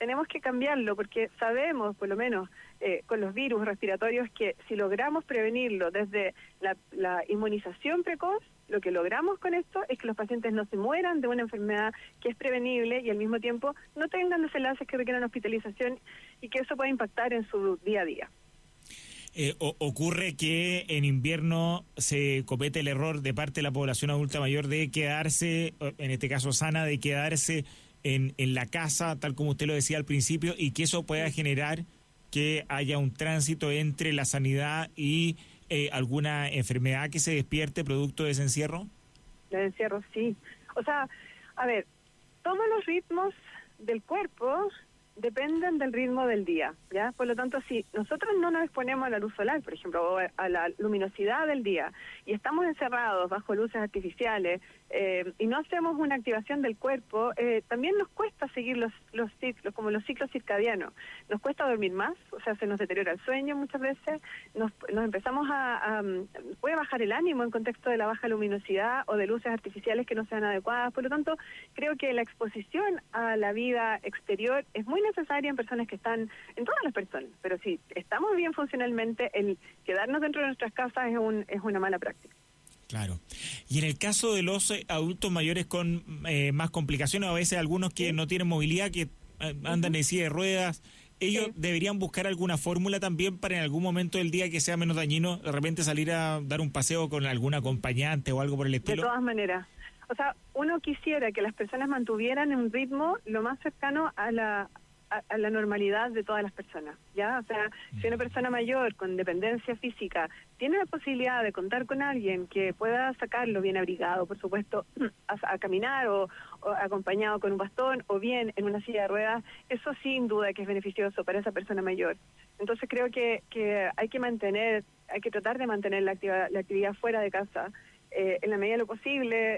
tenemos que cambiarlo porque sabemos, por lo menos con los virus respiratorios, que si logramos prevenirlo desde la inmunización precoz, lo que logramos con esto es que los pacientes no se mueran de una enfermedad que es prevenible y al mismo tiempo no tengan desenlaces que requieran hospitalización y que eso pueda impactar en su día a día. Ocurre que en invierno se comete el error de parte de la población adulta mayor de quedarse, en este caso sana, de quedarse en la casa, tal como usted lo decía al principio, y que eso pueda generar que haya un tránsito entre la sanidad y alguna enfermedad que se despierte producto de ese encierro. El encierro, sí. O sea, a ver, todos los ritmos del cuerpo dependen del ritmo del día, ¿ya? Por lo tanto, si nosotros no nos exponemos a la luz solar, por ejemplo, o a la luminosidad del día, y estamos encerrados bajo luces artificiales, y no hacemos una activación del cuerpo, también nos cuesta seguir los ciclos, como los ciclos circadianos. Nos cuesta dormir más, o sea, se nos deteriora el sueño muchas veces, nos empezamos puede bajar el ánimo en contexto de la baja luminosidad o de luces artificiales que no sean adecuadas. Por lo tanto, creo que la exposición a la vida exterior es muy necesaria en personas que están, en todas las personas, pero si estamos bien funcionalmente, el quedarnos dentro de nuestras casas es una mala práctica. Claro. Y en el caso de los adultos mayores con más complicaciones, a veces algunos que no tienen movilidad, que andan en silla de ruedas, ellos deberían buscar alguna fórmula también para en algún momento del día que sea menos dañino, de repente salir a dar un paseo con algún acompañante o algo por el estilo. De todas maneras. O sea, uno quisiera que las personas mantuvieran un ritmo lo más cercano a la normalidad de todas las personas, ¿ya? O sea, si una persona mayor con dependencia física tiene la posibilidad de contar con alguien que pueda sacarlo bien abrigado, por supuesto, a caminar o acompañado con un bastón o bien en una silla de ruedas, eso sin duda que es beneficioso para esa persona mayor. Entonces creo que hay que tratar de mantener la actividad fuera de casa en la medida de lo posible.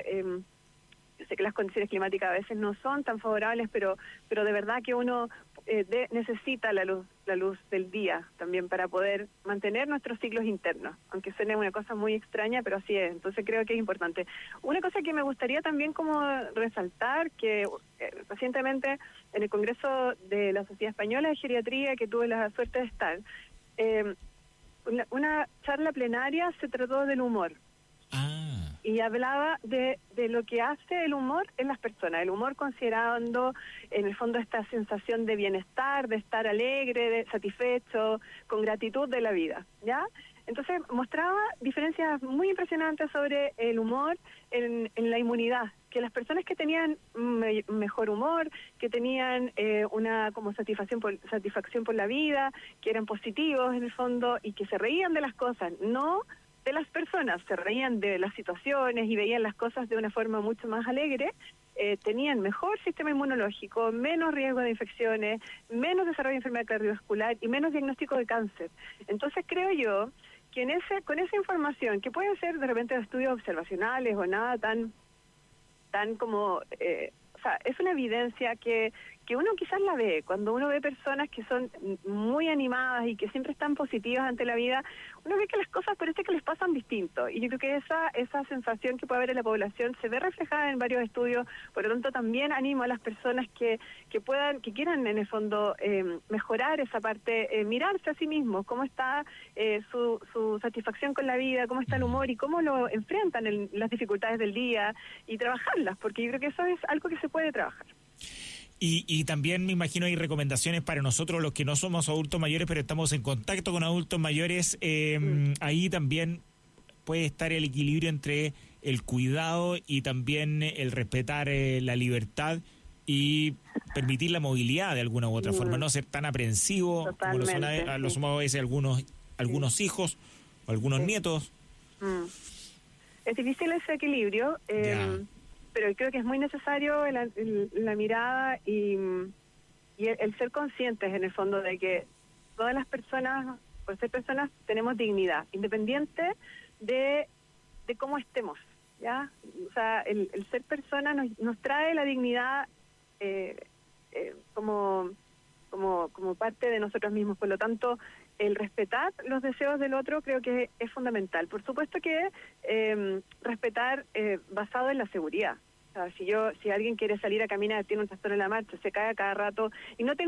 Yo sé que las condiciones climáticas a veces no son tan favorables, pero de verdad que uno necesita la luz del día también para poder mantener nuestros ciclos internos, aunque suene una cosa muy extraña, pero así es. Entonces creo que es importante. Una cosa que me gustaría también como resaltar, que recientemente en el Congreso de la Sociedad Española de Geriatría, que tuve la suerte de estar, una charla plenaria se trató del humor. Y hablaba de lo que hace el humor en las personas, el humor considerando en el fondo esta sensación de bienestar, de estar alegre, de satisfecho, con gratitud de la vida, ¿ya? Entonces mostraba diferencias muy impresionantes sobre el humor en la inmunidad, que las personas que tenían mejor humor, que tenían una como satisfacción por la vida, que eran positivos en el fondo y que se reían de las cosas, no de las personas, se reían de las situaciones y veían las cosas de una forma mucho más alegre, tenían mejor sistema inmunológico, menos riesgo de infecciones, menos desarrollo de enfermedad cardiovascular y menos diagnóstico de cáncer. Entonces creo yo que con esa información, que puede ser de repente de estudios observacionales o nada tan como, o sea, es una evidencia que uno quizás la ve, cuando uno ve personas que son muy animadas y que siempre están positivas ante la vida, uno ve que las cosas parece que les pasan distinto, y yo creo que esa sensación que puede haber en la población se ve reflejada en varios estudios. Por lo tanto también animo a las personas que quieran en el fondo mejorar esa parte, mirarse a sí mismos, cómo está su satisfacción con la vida, cómo está el humor y cómo lo enfrentan en las dificultades del día, y trabajarlas, porque yo creo que eso es algo que se puede trabajar. Y también me imagino hay recomendaciones para nosotros los que no somos adultos mayores, pero estamos en contacto con adultos mayores. Ahí también puede estar el equilibrio entre el cuidado y también el respetar la libertad y permitir la movilidad de alguna u otra forma, no ser tan aprensivo. Totalmente, como lo somos a veces algunos hijos o algunos nietos. Es difícil ese equilibrio. Pero creo que es muy necesario la mirada y el ser conscientes en el fondo de que todas las personas, por ser personas, tenemos dignidad, independiente de cómo estemos, ¿ya? O sea, el ser persona nos trae la dignidad como parte de nosotros mismos. Por lo tanto, el respetar los deseos del otro creo que es fundamental. Por supuesto que respetar basado en la seguridad. O sea, si alguien quiere salir a caminar, tiene un trastorno en la marcha, se cae a cada rato y no tengo